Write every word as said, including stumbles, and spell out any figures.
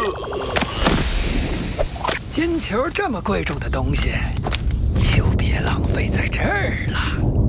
金球这么贵重的东西，就别浪费在这儿了。